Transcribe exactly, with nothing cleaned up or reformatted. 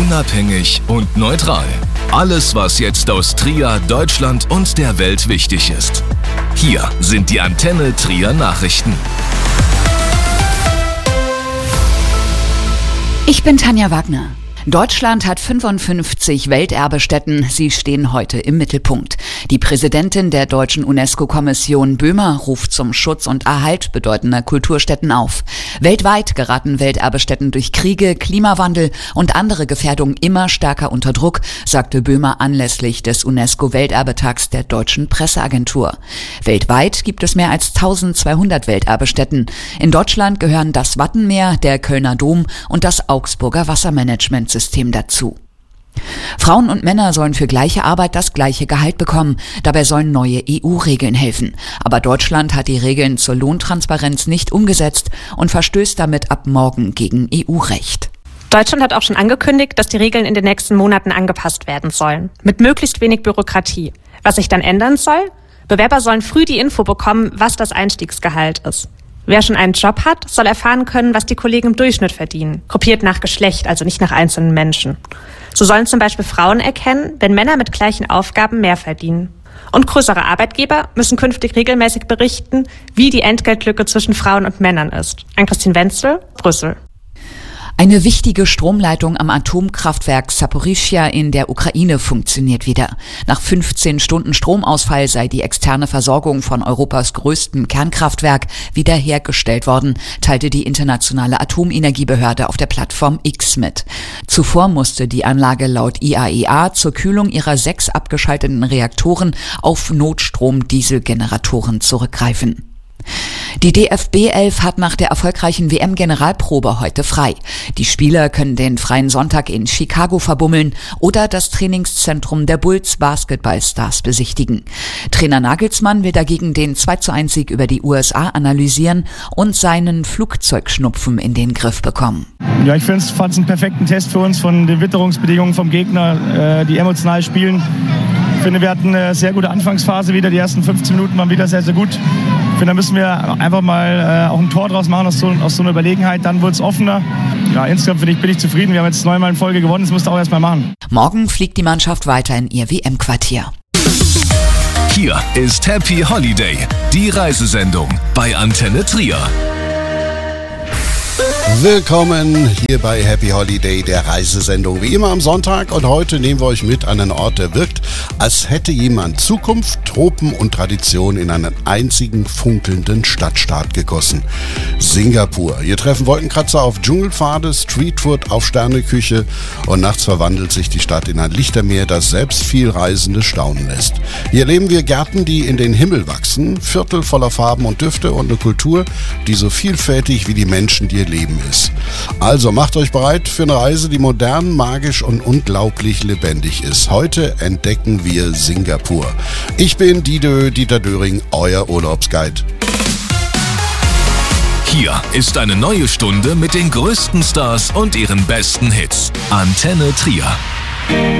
unabhängig und neutral. Alles, was jetzt aus Trier, Deutschland und der Welt wichtig ist. Hier sind die Antenne Trier Nachrichten. Ich bin Tanja Wagner. Deutschland hat fünfundfünfzig Welterbestätten. Sie stehen heute im Mittelpunkt. Die Präsidentin der deutschen UNESCO-Kommission Böhmer ruft zum Schutz und Erhalt bedeutender Kulturstätten auf. Weltweit geraten Welterbestätten durch Kriege, Klimawandel und andere Gefährdungen immer stärker unter Druck, sagte Böhmer anlässlich des UNESCO-Welterbetags der Deutschen Presseagentur. Weltweit gibt es mehr als eintausendzweihundert Welterbestätten. In Deutschland gehören das Wattenmeer, der Kölner Dom und das Augsburger Wassermanagement System dazu. Frauen und Männer sollen für gleiche Arbeit das gleiche Gehalt bekommen. Dabei sollen neue E U-Regeln helfen. Aber Deutschland hat die Regeln zur Lohntransparenz nicht umgesetzt und verstößt damit ab morgen gegen E U-Recht. Deutschland hat auch schon angekündigt, dass die Regeln in den nächsten Monaten angepasst werden sollen. Mit möglichst wenig Bürokratie. Was sich dann ändern soll? Bewerber sollen früh die Info bekommen, was das Einstiegsgehalt ist. Wer schon einen Job hat, soll erfahren können, was die Kollegen im Durchschnitt verdienen. Gruppiert nach Geschlecht, also nicht nach einzelnen Menschen. So sollen zum Beispiel Frauen erkennen, wenn Männer mit gleichen Aufgaben mehr verdienen. Und größere Arbeitgeber müssen künftig regelmäßig berichten, wie die Entgeltlücke zwischen Frauen und Männern ist. Ann-Christine Wenzel, Brüssel. Eine wichtige Stromleitung am Atomkraftwerk Saporischschja in der Ukraine funktioniert wieder. Nach fünfzehn Stunden Stromausfall sei die externe Versorgung von Europas größtem Kernkraftwerk wiederhergestellt worden, teilte die internationale Atomenergiebehörde auf der Plattform X mit. Zuvor musste die Anlage laut I A E A zur Kühlung ihrer sechs abgeschalteten Reaktoren auf Notstrom-Dieselgeneratoren zurückgreifen. Die D F B elf hat nach der erfolgreichen W M-Generalprobe heute frei. Die Spieler können den freien Sonntag in Chicago verbummeln oder das Trainingszentrum der Bulls Basketballstars besichtigen. Trainer Nagelsmann will dagegen den zwei zu eins Sieg über die U S A analysieren und seinen Flugzeugschnupfen in den Griff bekommen. Ja, ich fand es einen perfekten Test für uns von den Witterungsbedingungen vom Gegner, die emotional spielen. Ich finde, wir hatten eine sehr gute Anfangsphase wieder. Die ersten fünfzehn Minuten waren wieder sehr, sehr gut. Ich finde, da müssen wir einfach mal äh, auch ein Tor draus machen aus so, aus so einer Überlegenheit. Dann wurde es offener. Ja, insgesamt finde ich, bin ich zufrieden. Wir haben jetzt neunmal in Folge gewonnen. Das musst du auch erst mal machen. Morgen fliegt die Mannschaft weiter in ihr W M-Quartier. Hier ist Happy Holiday, die Reisesendung bei Antenne Trier. Willkommen hier bei Happy Holiday, der Reisesendung. Wie immer am Sonntag, und heute nehmen wir euch mit an einen Ort, der wirkt, als hätte jemand Zukunft, Tropen und Tradition in einen einzigen funkelnden Stadtstaat gegossen. Singapur. Hier treffen Wolkenkratzer auf Dschungelpfade, Streetfood auf Sterneküche und nachts verwandelt sich die Stadt in ein Lichtermeer, das selbst viel Reisende staunen lässt. Hier erleben wir Gärten, die in den Himmel wachsen, Viertel voller Farben und Düfte und eine Kultur, die so vielfältig wie die Menschen, die hier leben, ist. Also macht euch bereit für eine Reise, die modern, magisch und unglaublich lebendig ist. Heute entdecken wir Singapur. Ich bin Didö, Dieter Döring, euer Urlaubsguide. Hier ist eine neue Stunde mit den größten Stars und ihren besten Hits. Antenne Trier.